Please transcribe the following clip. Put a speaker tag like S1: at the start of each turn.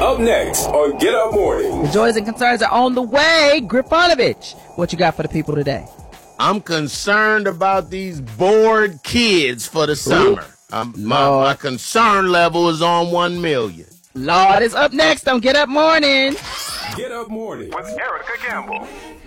S1: Up next on Get Up Morning.
S2: The joys and concerns are on the way. Grifonovich, what you got for the people today?
S3: I'm concerned about these bored kids for the summer. My concern level is on 1 million.
S2: Lord is up next on Get Up Morning.
S1: Get Up Morning
S4: with Erica Campbell.